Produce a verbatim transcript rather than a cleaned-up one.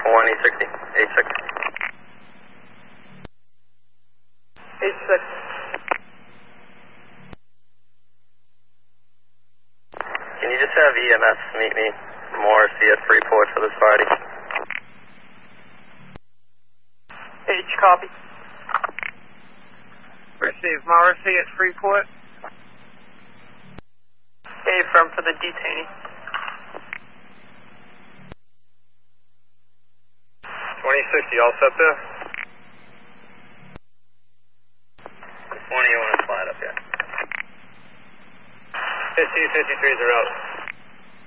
twenty sixty, eight six. eight six. Can you just have E M S meet me, Morrissey at Freeport for this Friday? H, copy. Receive Morrissey at Freeport. A firm for the detainee. twenty sixty, all set there? twenty, you want to slide up here. fifty, fifty-threes are out.